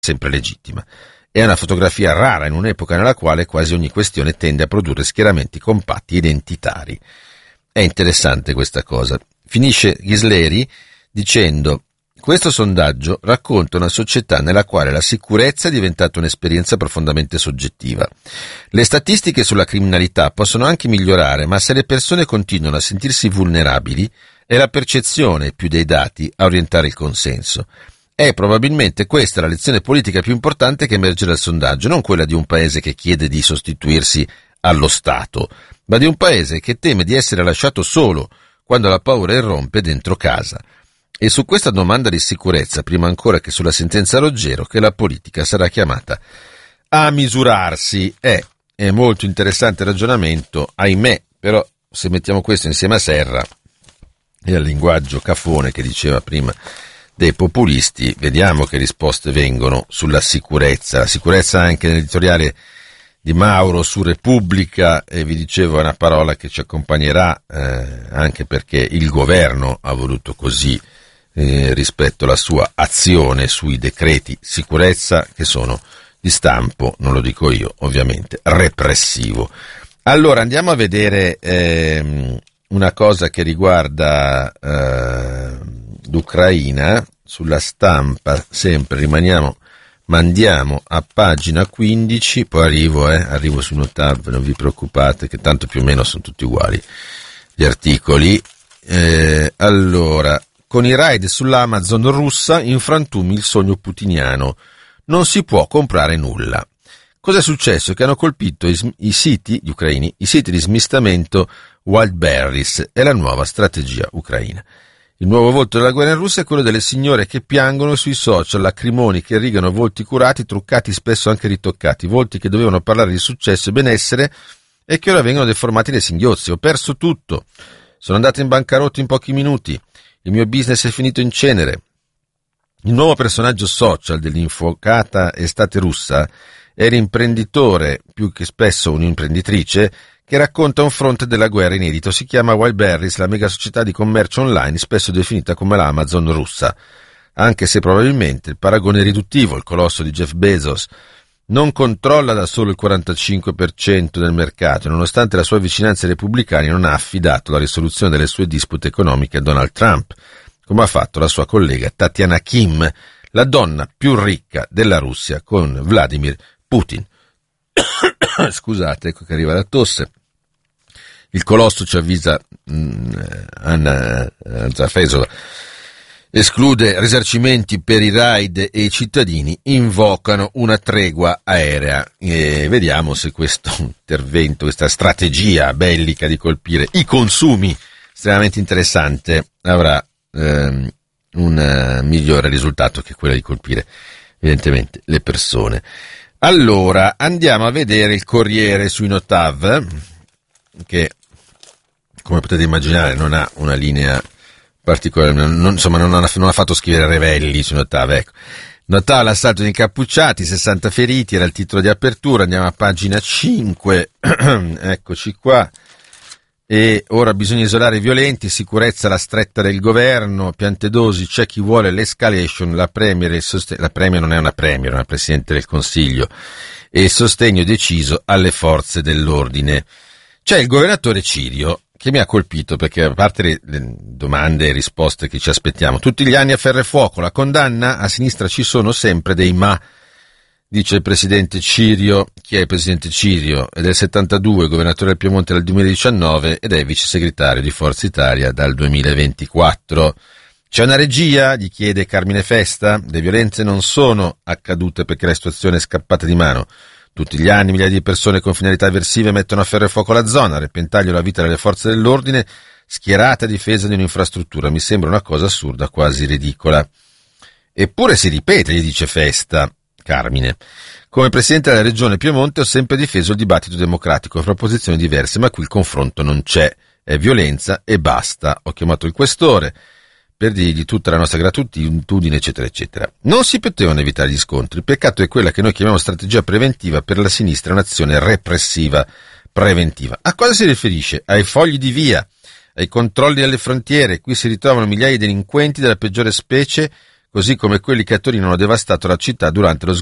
sempre legittima. È una fotografia rara in un'epoca nella quale quasi ogni questione tende a produrre schieramenti compatti identitari. È interessante questa cosa. Finisce Ghisleri dicendo: questo sondaggio racconta una società nella quale la sicurezza è diventata un'esperienza profondamente soggettiva. Le statistiche sulla criminalità possono anche migliorare, ma se le persone continuano a sentirsi vulnerabili, è la percezione più dei dati a orientare il consenso. È probabilmente questa la lezione politica più importante che emerge dal sondaggio, non quella di un paese che chiede di sostituirsi allo Stato, ma di un paese che teme di essere lasciato solo quando la paura irrompe dentro casa. E su questa domanda di sicurezza, prima ancora che sulla sentenza Roggero, che la politica sarà chiamata a misurarsi. È molto interessante il ragionamento, ahimè, però se mettiamo questo insieme a Serra e al linguaggio cafone che diceva prima dei populisti, vediamo che risposte vengono sulla sicurezza. La sicurezza anche nell'editoriale di Mauro su Repubblica, e vi dicevo è una parola che ci accompagnerà anche perché il governo ha voluto così rispetto alla sua azione sui decreti sicurezza che sono di stampo, non lo dico io ovviamente, repressivo. Allora andiamo a vedere una cosa che riguarda l'Ucraina. Sulla Stampa sempre mandiamo a pagina 15, poi arrivo su Notav, non vi preoccupate che tanto più o meno sono tutti uguali gli articoli. Allora, con i raid sull'Amazon russa in frantumi il sogno putiniano, non si può comprare nulla. Cosa è successo? Che hanno colpito i siti, gli ucraini, i siti di smistamento Wildberries, è la nuova strategia ucraina. Il nuovo volto della guerra in Russia è quello delle signore che piangono sui social, lacrimoni che irrigano volti curati, truccati, spesso anche ritoccati, volti che dovevano parlare di successo e benessere e che ora vengono deformati dai singhiozzi. Ho perso tutto, sono andato in bancarotta in pochi minuti, il mio business è finito in cenere. Il nuovo personaggio social dell'infuocata estate russa è l'imprenditore, più che spesso un'imprenditrice, che racconta un fronte della guerra inedito. Si chiama Wildberries, la mega società di commercio online, spesso definita come l'Amazon russa, anche se probabilmente il paragone è riduttivo. Il colosso di Jeff Bezos non controlla da solo il 45% del mercato, e nonostante la sua vicinanza ai repubblicani non ha affidato la risoluzione delle sue dispute economiche a Donald Trump, come ha fatto la sua collega Tatiana Kim, la donna più ricca della Russia con Vladimir Putin. Scusate, ecco che arriva la tosse. Il colosso, ci avvisa Anna Zafesova, esclude risarcimenti per i raid e i cittadini invocano una tregua aerea. E vediamo se questo intervento, questa strategia bellica di colpire i consumi estremamente interessante avrà un migliore risultato che quello di colpire evidentemente le persone. Allora andiamo a vedere il Corriere sui Notav, che come potete immaginare non ha una linea particolare, non ha fatto scrivere Revelli su Notav. Ecco, Notav, l'assalto di incappucciati, 60 feriti, era il titolo di apertura. Andiamo a pagina 5, eccoci qua. E ora bisogna isolare i violenti, sicurezza la stretta del governo, Piantedosi, c'è chi vuole l'escalation, la Premier non è una Premier, è una Presidente del Consiglio, e sostegno deciso alle forze dell'ordine. C'è il governatore Cirio, che mi ha colpito perché, a parte le domande e risposte che ci aspettiamo, tutti gli anni a ferro e fuoco, la condanna, a sinistra ci sono sempre dei ma, dice il presidente Cirio. Chi è il presidente Cirio? È del 72, governatore del Piemonte dal 2019 ed è vice segretario di Forza Italia dal 2024. C'è una regia? Gli chiede Carmine Festa. Le violenze non sono accadute perché la situazione è scappata di mano. Tutti gli anni migliaia di persone con finalità avversive mettono a ferro e fuoco la zona, a repentaglio la vita delle forze dell'ordine, schierate a difesa di un'infrastruttura. Mi sembra una cosa assurda, quasi ridicola. Eppure si ripete, gli dice Festa. Carmine: come presidente della regione Piemonte ho sempre difeso il dibattito democratico fra posizioni diverse, ma qui il confronto non c'è, è violenza e basta. Ho chiamato il questore per dirgli tutta la nostra gratitudine, eccetera eccetera. Non si potevano evitare gli scontri, il peccato è quella che noi chiamiamo strategia preventiva, per la sinistra è un'azione repressiva preventiva. A cosa si riferisce? Ai fogli di via, ai controlli alle frontiere. Qui si ritrovano migliaia di delinquenti della peggiore specie così come quelli che a Torino hanno devastato la città durante lo